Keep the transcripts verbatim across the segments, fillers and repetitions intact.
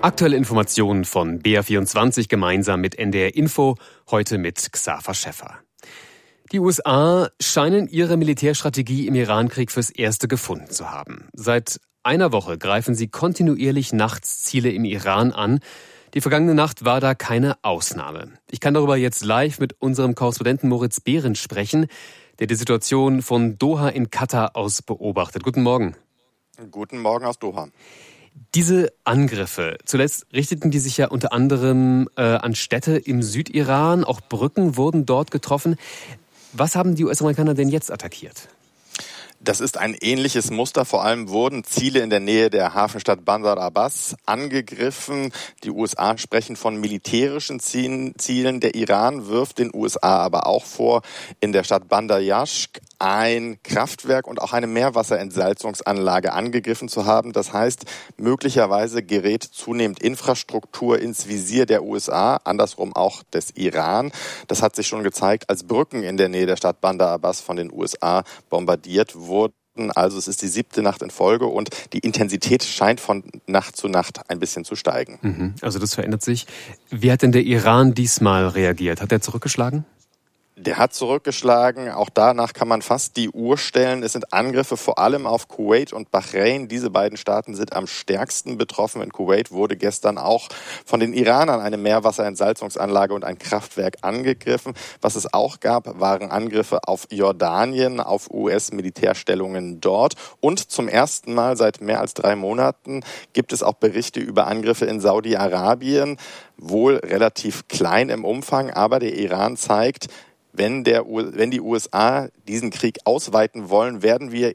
Aktuelle Informationen von B R vierundzwanzig gemeinsam mit N D R Info, heute mit Xaver Schäffer. Die U S A scheinen ihre Militärstrategie im Irankrieg fürs Erste gefunden zu haben. Seit einer Woche greifen sie kontinuierlich nachts Ziele im Iran an. Die vergangene Nacht war da keine Ausnahme. Ich kann darüber jetzt live mit unserem Korrespondenten Moritz Behrendt sprechen, der die Situation von Doha in Katar aus beobachtet. Guten Morgen. Guten Morgen aus Doha. Diese Angriffe, zuletzt richteten die sich ja unter anderem äh, an Städte im Südiran, auch Brücken wurden dort getroffen. Was haben die U S-Amerikaner denn jetzt attackiert? Das ist ein ähnliches Muster. Vor allem wurden Ziele in der Nähe der Hafenstadt Bandar Abbas angegriffen. Die U S A sprechen von militärischen Zielen. Der Iran wirft den U S A aber auch vor, in der Stadt Bandar Yashk ein Kraftwerk und auch eine Meerwasserentsalzungsanlage angegriffen zu haben. Das heißt, möglicherweise gerät zunehmend Infrastruktur ins Visier der U S A, andersrum auch des Iran. Das hat sich schon gezeigt, als Brücken in der Nähe der Stadt Bandar Abbas von den U S A bombardiert wurden. Also es ist die siebte Nacht in Folge und die Intensität scheint von Nacht zu Nacht ein bisschen zu steigen. Mhm, also das verändert sich. Wie hat denn der Iran diesmal reagiert? Hat er zurückgeschlagen? Der hat zurückgeschlagen. Auch danach kann man fast die Uhr stellen. Es sind Angriffe vor allem auf Kuwait und Bahrain. Diese beiden Staaten sind am stärksten betroffen. In Kuwait wurde gestern auch von den Iranern eine Meerwasserentsalzungsanlage und ein Kraftwerk angegriffen. Was es auch gab, waren Angriffe auf Jordanien, auf U S-Militärstellungen dort. Und zum ersten Mal seit mehr als drei Monaten gibt es auch Berichte über Angriffe in Saudi-Arabien. Wohl relativ klein im Umfang, aber der Iran zeigt, Wenn, der, wenn die U S A diesen Krieg ausweiten wollen, werden wir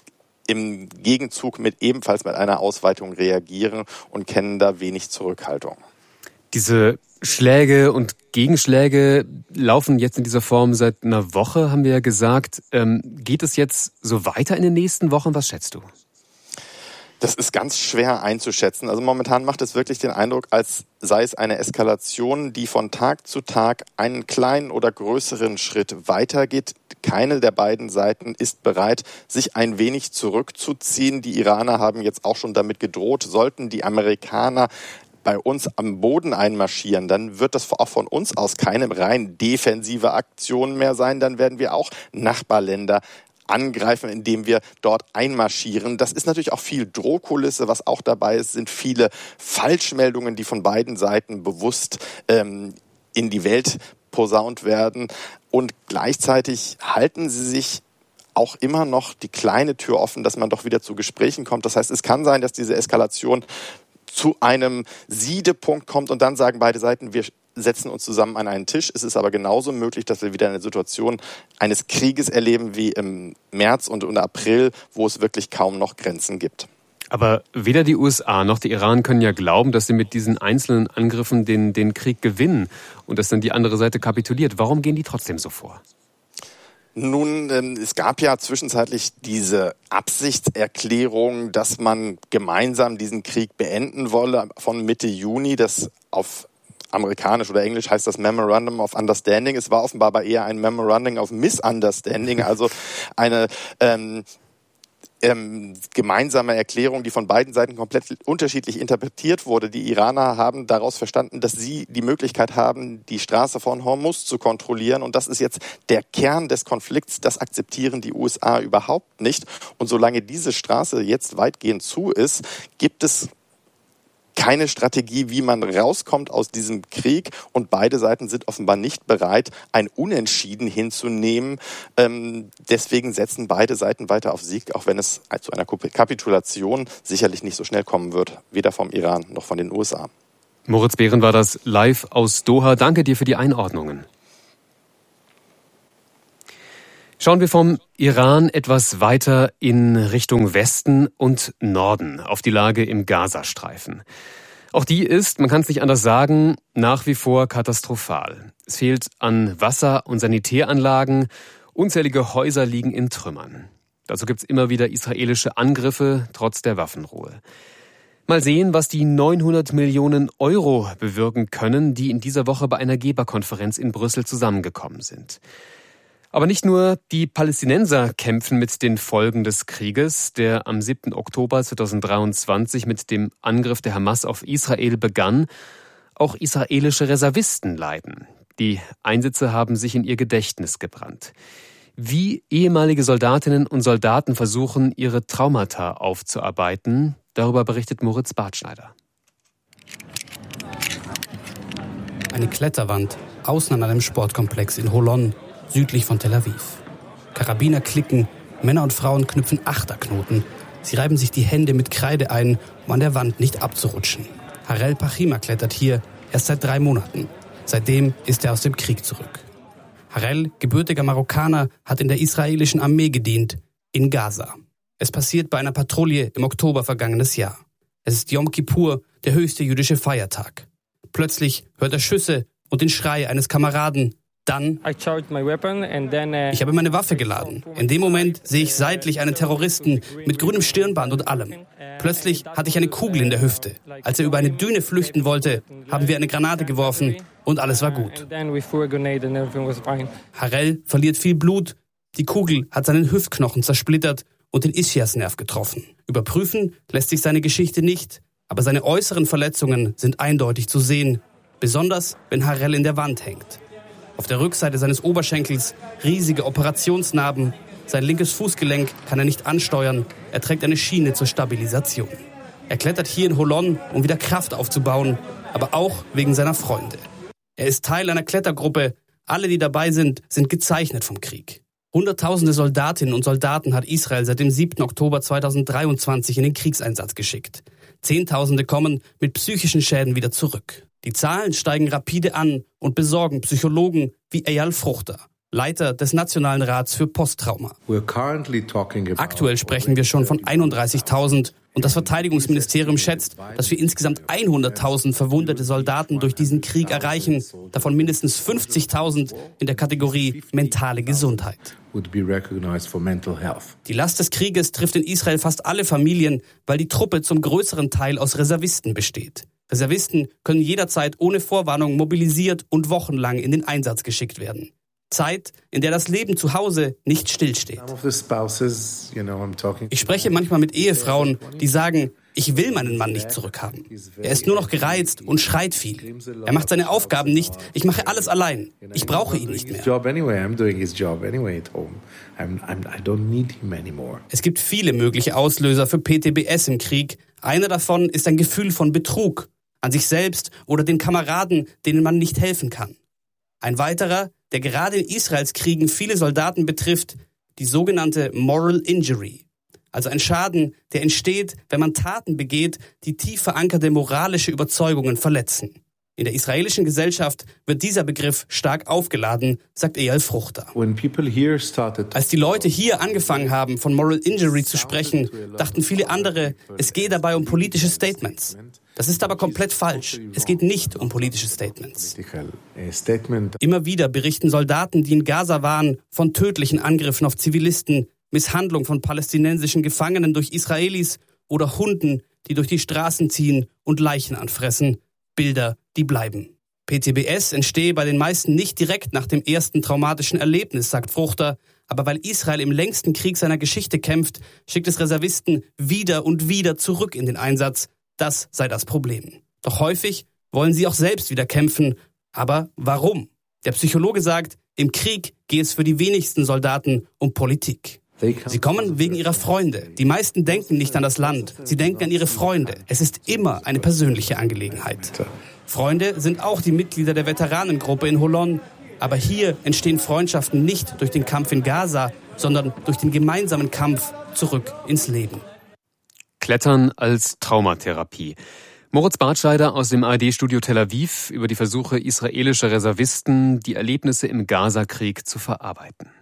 im Gegenzug mit ebenfalls mit einer Ausweitung reagieren und kennen da wenig Zurückhaltung. Diese Schläge und Gegenschläge laufen jetzt in dieser Form seit einer Woche, haben wir ja gesagt. Ähm, geht es jetzt so weiter in den nächsten Wochen? Was schätzt du? Das ist ganz schwer einzuschätzen. Also momentan macht es wirklich den Eindruck, als sei es eine Eskalation, die von Tag zu Tag einen kleinen oder größeren Schritt weitergeht. Keine der beiden Seiten ist bereit, sich ein wenig zurückzuziehen. Die Iraner haben jetzt auch schon damit gedroht, sollten die Amerikaner bei uns am Boden einmarschieren, dann wird das auch von uns aus keine rein defensive Aktion mehr sein. Dann werden wir auch Nachbarländer angreifen, indem wir dort einmarschieren. Das ist natürlich auch viel Drohkulisse. Was auch dabei ist, sind viele Falschmeldungen, die von beiden Seiten bewusst ähm, in die Welt posaunt werden. Und gleichzeitig halten sie sich auch immer noch die kleine Tür offen, dass man doch wieder zu Gesprächen kommt. Das heißt, es kann sein, dass diese Eskalation zu einem Siedepunkt kommt und dann sagen beide Seiten, wir setzen uns zusammen an einen Tisch. Es ist aber genauso möglich, dass wir wieder eine Situation eines Krieges erleben wie im März und im April, wo es wirklich kaum noch Grenzen gibt. Aber weder die U S A noch der Iran können ja glauben, dass sie mit diesen einzelnen Angriffen den, den Krieg gewinnen und dass dann die andere Seite kapituliert. Warum gehen die trotzdem so vor? Nun, es gab ja zwischenzeitlich diese Absichtserklärung, dass man gemeinsam diesen Krieg beenden wolle von Mitte Juni, das auf amerikanisch oder englisch heißt das Memorandum of Understanding. Es war offenbar aber eher ein Memorandum of Misunderstanding, also eine ähm, ähm, gemeinsame Erklärung, die von beiden Seiten komplett unterschiedlich interpretiert wurde. Die Iraner haben daraus verstanden, dass sie die Möglichkeit haben, die Straße von Hormuz zu kontrollieren. Und das ist jetzt der Kern des Konflikts. Das akzeptieren die U S A überhaupt nicht. Und solange diese Straße jetzt weitgehend zu ist, gibt es keine Strategie, wie man rauskommt aus diesem Krieg. Und beide Seiten sind offenbar nicht bereit, ein Unentschieden hinzunehmen. Ähm, deswegen setzen beide Seiten weiter auf Sieg, auch wenn es zu einer Kapitulation sicherlich nicht so schnell kommen wird, weder vom Iran noch von den U S A. Moritz Behrendt war das live aus Doha. Danke dir für die Einordnungen. Schauen wir vom Iran etwas weiter in Richtung Westen und Norden, auf die Lage im Gazastreifen. Auch die ist, man kann es nicht anders sagen, nach wie vor katastrophal. Es fehlt an Wasser- und Sanitäranlagen, unzählige Häuser liegen in Trümmern. Dazu gibt es immer wieder israelische Angriffe, trotz der Waffenruhe. Mal sehen, was die neunhundert Millionen Euro bewirken können, die in dieser Woche bei einer Geberkonferenz in Brüssel zusammengekommen sind. Aber nicht nur die Palästinenser kämpfen mit den Folgen des Krieges, der am siebten Oktober zweitausenddreiundzwanzig mit dem Angriff der Hamas auf Israel begann. Auch israelische Reservisten leiden. Die Einsätze haben sich in ihr Gedächtnis gebrannt. Wie ehemalige Soldatinnen und Soldaten versuchen, ihre Traumata aufzuarbeiten, darüber berichtet Moritz Bartschneider. Eine Kletterwand außen an einem Sportkomplex in Holon, südlich von Tel Aviv. Karabiner klicken, Männer und Frauen knüpfen Achterknoten. Sie reiben sich die Hände mit Kreide ein, um an der Wand nicht abzurutschen. Harel Pachima klettert hier erst seit drei Monaten. Seitdem ist er aus dem Krieg zurück. Harel, gebürtiger Marokkaner, hat in der israelischen Armee gedient, in Gaza. Es passiert bei einer Patrouille im Oktober vergangenes Jahr. Es ist Yom Kippur, der höchste jüdische Feiertag. Plötzlich hört er Schüsse und den Schrei eines Kameraden. Dann, ich habe meine Waffe geladen. In dem Moment sehe ich seitlich einen Terroristen mit grünem Stirnband und allem. Plötzlich hatte ich eine Kugel in der Hüfte. Als er über eine Düne flüchten wollte, haben wir eine Granate geworfen und alles war gut. Harel verliert viel Blut. Die Kugel hat seinen Hüftknochen zersplittert und den Ischiasnerv getroffen. Überprüfen lässt sich seine Geschichte nicht, aber seine äußeren Verletzungen sind eindeutig zu sehen, besonders wenn Harel in der Wand hängt. Auf der Rückseite seines Oberschenkels riesige Operationsnarben. Sein linkes Fußgelenk kann er nicht ansteuern. Er trägt eine Schiene zur Stabilisation. Er klettert hier in Holon, um wieder Kraft aufzubauen, aber auch wegen seiner Freunde. Er ist Teil einer Klettergruppe. Alle, die dabei sind, sind gezeichnet vom Krieg. Hunderttausende Soldatinnen und Soldaten hat Israel seit dem siebten Oktober zweitausenddreiundzwanzig in den Kriegseinsatz geschickt. Zehntausende kommen mit psychischen Schäden wieder zurück. Die Zahlen steigen rapide an und besorgen Psychologen wie Eyal Fruchter, Leiter des Nationalen Rats für Posttrauma. Aktuell sprechen wir schon von einunddreißigtausend und das Verteidigungsministerium schätzt, dass wir insgesamt hunderttausend verwundete Soldaten durch diesen Krieg erreichen, davon mindestens fünfzigtausend in der Kategorie mentale Gesundheit. Die Last des Krieges trifft in Israel fast alle Familien, weil die Truppe zum größeren Teil aus Reservisten besteht. Reservisten können jederzeit ohne Vorwarnung mobilisiert und wochenlang in den Einsatz geschickt werden. Zeit, in der das Leben zu Hause nicht stillsteht. Ich spreche manchmal mit Ehefrauen, die sagen, ich will meinen Mann nicht zurückhaben. Er ist nur noch gereizt und schreit viel. Er macht seine Aufgaben nicht, ich mache alles allein. Ich brauche ihn nicht mehr. Es gibt viele mögliche Auslöser für P T B S im Krieg. Einer davon ist ein Gefühl von Betrug an sich selbst oder den Kameraden, denen man nicht helfen kann. Ein weiterer, der gerade in Israels Kriegen viele Soldaten betrifft, die sogenannte Moral Injury. Also ein Schaden, der entsteht, wenn man Taten begeht, die tief verankerte moralische Überzeugungen verletzen. In der israelischen Gesellschaft wird dieser Begriff stark aufgeladen, sagt Eyal Fruchter. Als die Leute hier angefangen haben, von Moral Injury zu sprechen, dachten viele andere, es gehe dabei um politische Statements. Das ist aber komplett falsch. Es geht nicht um politische Statements. Immer wieder berichten Soldaten, die in Gaza waren, von tödlichen Angriffen auf Zivilisten, Misshandlung von palästinensischen Gefangenen durch Israelis oder Hunden, die durch die Straßen ziehen und Leichen anfressen. Bilder, die bleiben. P T B S entstehe bei den meisten nicht direkt nach dem ersten traumatischen Erlebnis, sagt Fruchter, aber weil Israel im längsten Krieg seiner Geschichte kämpft, schickt es Reservisten wieder und wieder zurück in den Einsatz. Das sei das Problem. Doch häufig wollen sie auch selbst wieder kämpfen. Aber warum? Der Psychologe sagt, im Krieg geht es für die wenigsten Soldaten um Politik. Sie kommen wegen ihrer Freunde. Die meisten denken nicht an das Land. Sie denken an ihre Freunde. Es ist immer eine persönliche Angelegenheit. Freunde sind auch die Mitglieder der Veteranengruppe in Holon. Aber hier entstehen Freundschaften nicht durch den Kampf in Gaza, sondern durch den gemeinsamen Kampf zurück ins Leben. Klettern als Traumatherapie. Moritz Bartschneider aus dem A R D-Studio Tel Aviv über die Versuche israelischer Reservisten, die Erlebnisse im Gaza-Krieg zu verarbeiten.